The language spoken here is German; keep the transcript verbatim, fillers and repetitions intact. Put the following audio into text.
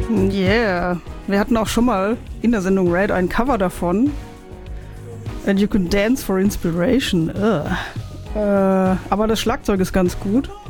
Yeah. Wir hatten auch schon mal in der Sendung Raid ein Cover davon. And you can dance for inspiration. Ugh. Äh, aber das Schlagzeug ist ganz gut.